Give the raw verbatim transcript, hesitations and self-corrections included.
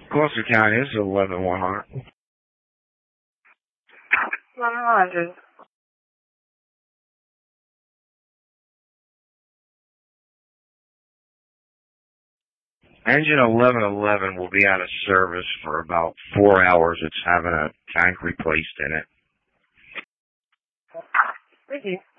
Gloucester County, this is eleven one hundred. eleven one hundred. Engine eleven eleven will be out of service for about four hours. It's having a tank replaced in it. Thank you.